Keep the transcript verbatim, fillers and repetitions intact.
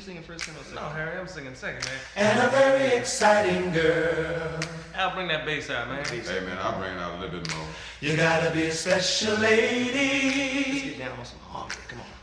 singing first and second? No, Harry, I'm singing second, man. And a very exciting girl. I'll bring that bass out, man. Hey, man, I'll bring it out a little bit more. You gotta be a special lady. Let's get down on some harmony. Come on.